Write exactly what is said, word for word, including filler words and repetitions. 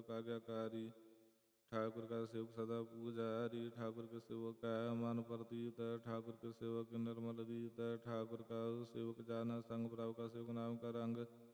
ठाकुर का आज्ञाकारी, ठाकुर का सेवक सदा पूजारी, ठाकुर के सेवक का मन प्रतीत, ठाकुर के सेवक निर्मल रीत, ठाकुर का सेवक जाना संग प्रभु का सेवक नाम का रंग,